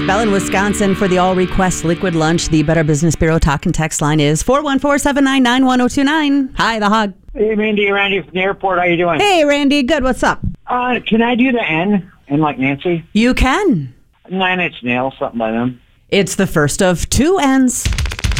Bell in Wisconsin for the All Request Liquid Lunch. The Better Business Bureau talk and text line is 414-799-1029. Hi, the Hog. Hey, Mandy, Randy from the airport. How you doing? Hey, Randy. Good. What's up? Can I do the N in like Nancy? You can. 9 Inch Nails, something by them. It's the first of two N's.